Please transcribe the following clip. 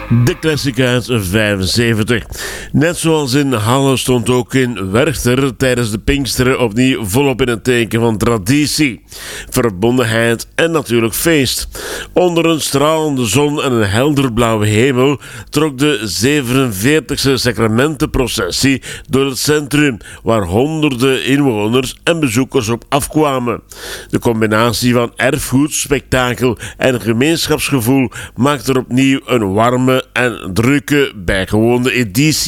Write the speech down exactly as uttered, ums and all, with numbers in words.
De classic uit vijfenzeventig. Net zoals in Halle stond ook in Werchter tijdens de Pinksteren opnieuw volop in het teken van traditie, verbondenheid en natuurlijk feest. Onder een stralende zon en een helderblauwe hemel trok de zevenenveertigste sacramentenprocessie door het centrum, waar honderden inwoners en bezoekers op afkwamen. De combinatie van erfgoed, spektakel en gemeenschapsgevoel maakt er opnieuw een warme en drukke bijgewoonde editie